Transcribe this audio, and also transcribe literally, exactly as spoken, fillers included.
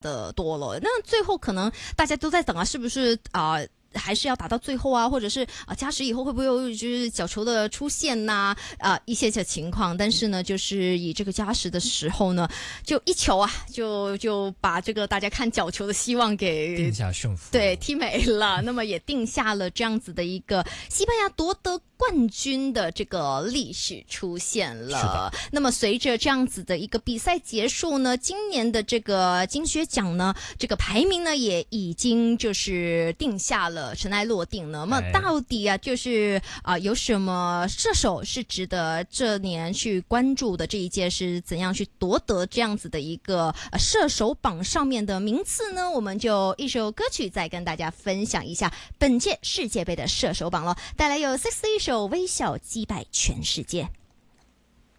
的多了。那最后可能大家都在等啊，是不是啊？呃还是要打到最后啊，或者是啊加时以后会不会有就是角球的出现呐、啊？啊一些些情况，但是呢，就是以这个加时的时候呢，就一球啊，就就把这个大家看角球的希望给定下胜负， 对踢没了，那么也定下了这样子的一个西班牙夺得冠军的这个历史出现了。那么随着这样子的一个比赛结束呢，今年的这个金靴奖呢，这个排名呢也已经就是定下了。尘埃落定呢？那么到底啊，就是啊、呃，有什么射手是值得这年去关注的？这一届是怎样去夺得这样子的一个、呃、射手榜上面的名次呢？我们就一首歌曲再跟大家分享一下本届世界杯的射手榜了。带来有 Six 的一首《微笑击败全世界》。